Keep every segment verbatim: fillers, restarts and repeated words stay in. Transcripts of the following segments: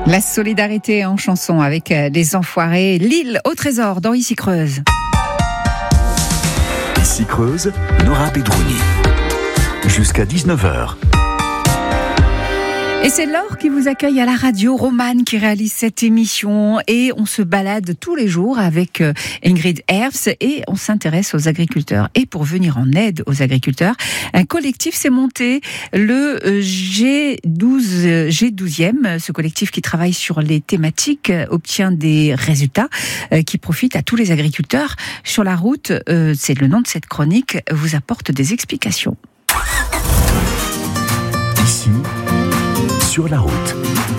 La solidarité en chanson avec les Enfoirés, l'île au trésor dans Ici Creuse. Ici Creuse, Nora Bedrouni. Jusqu'à dix-neuf heures. Et c'est Laure qui vous accueille à la radio, Romane qui réalise cette émission, et on se balade tous les jours avec Ingrid Herfs et on s'intéresse aux agriculteurs. Et pour venir en aide aux agriculteurs, un collectif s'est monté, le G douze, G douzième, ce collectif qui travaille sur les thématiques, obtient des résultats qui profitent à tous les agriculteurs. Sur la route, c'est le nom de cette chronique, vous apporte des explications. Ici, sur la route.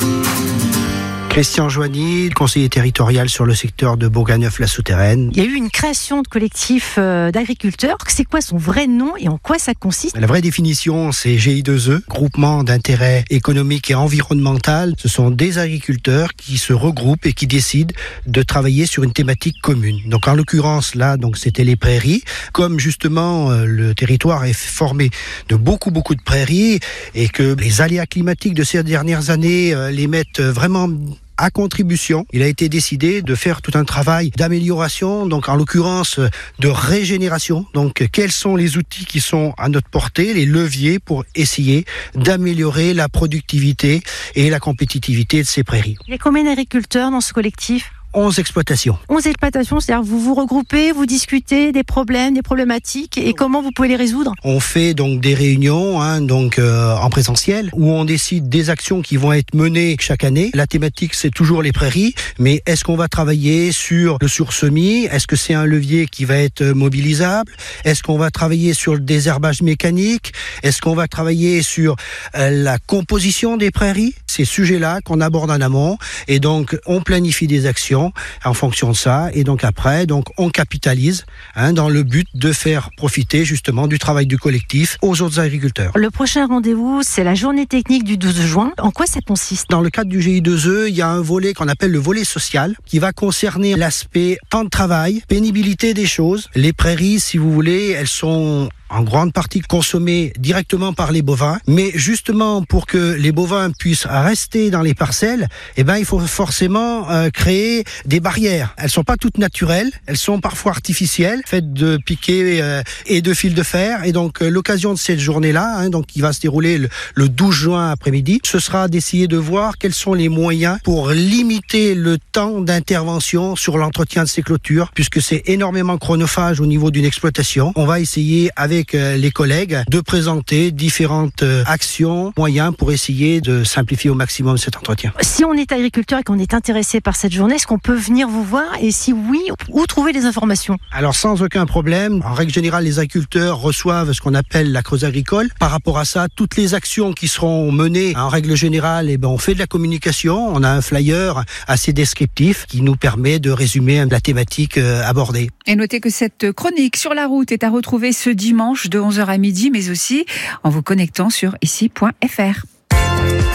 Christian Joigny, conseiller territorial sur le secteur de Bourganeuf-la-Souterraine. Il y a eu une création de collectif euh, d'agriculteurs. C'est quoi son vrai nom et en quoi ça consiste ? La vraie définition, c'est G I deux E, groupement d'intérêt économique et environnemental. Ce sont des agriculteurs qui se regroupent et qui décident de travailler sur une thématique commune. Donc en l'occurrence, là, donc c'était les prairies. Comme justement euh, le territoire est formé de beaucoup, beaucoup de prairies et que les aléas climatiques de ces dernières années euh, les mettent vraiment à contribution, il a été décidé de faire tout un travail d'amélioration, donc en l'occurrence de régénération. Donc quels sont les outils qui sont à notre portée, les leviers pour essayer d'améliorer la productivité et la compétitivité de ces prairies. Il y a combien d'agriculteurs dans ce collectif ? onze exploitations. onze exploitations, c'est-à-dire vous vous regroupez, vous discutez des problèmes, des problématiques et comment vous pouvez les résoudre ? On fait donc des réunions hein, donc euh, en présentiel où on décide des actions qui vont être menées chaque année. La thématique c'est toujours les prairies, mais est-ce qu'on va travailler sur le sursemis ? Est-ce que c'est un levier qui va être mobilisable ? Est-ce qu'on va travailler sur le désherbage mécanique ? Est-ce qu'on va travailler sur euh, la composition des prairies ? Ces sujets-là qu'on aborde en amont et donc on planifie des actions en fonction de ça, et donc après, donc on capitalise hein, dans le but de faire profiter justement du travail du collectif aux autres agriculteurs. Le prochain rendez-vous, c'est la journée technique du douze juin. En quoi ça consiste ? Dans le cadre du G I deux E, il y a un volet qu'on appelle le volet social, qui va concerner l'aspect temps de travail, pénibilité des choses. Les prairies, si vous voulez, elles sont en grande partie consommées directement par les bovins, mais justement pour que les bovins puissent rester dans les parcelles, eh ben il faut forcément euh, créer des barrières. Elles sont pas toutes naturelles, elles sont parfois artificielles, faites de piquets euh, et de fils de fer. Et donc euh, l'occasion de cette journée-là, hein, donc qui va se dérouler le, le douze juin après-midi, ce sera d'essayer de voir quels sont les moyens pour limiter le temps d'intervention sur l'entretien de ces clôtures, puisque c'est énormément chronophage au niveau d'une exploitation. On va essayer avec avec les collègues de présenter différentes actions, moyens pour essayer de simplifier au maximum cet entretien. Si on est agriculteur et qu'on est intéressé par cette journée, est-ce qu'on peut venir vous voir et si oui, où trouver les informations ? Alors sans aucun problème, en règle générale, les agriculteurs reçoivent ce qu'on appelle la Creuse agricole. Par rapport à ça, toutes les actions qui seront menées, en règle générale, eh ben, on fait de la communication, on a un flyer assez descriptif qui nous permet de résumer la thématique abordée. Et notez que cette chronique sur la route est à retrouver ce dimanche de onze heures à midi, mais aussi en vous connectant sur ici point f r.